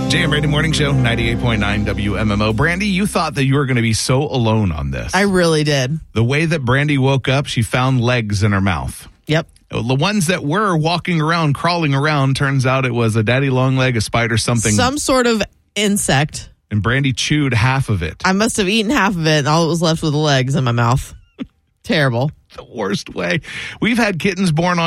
Jay and Brandy Morning Show, 98.9 WMMO. Brandy, you thought that you were going to be so alone on this. I really did. The way that Brandy woke up, she found legs in her mouth. Yep. The ones that were walking around, crawling around, turns out it was a daddy long leg, a spider, something. Some sort of insect. And Brandy chewed half of it. I must have eaten half of it, and all that was left was the legs in my mouth. Terrible. The worst way. We've had kittens born on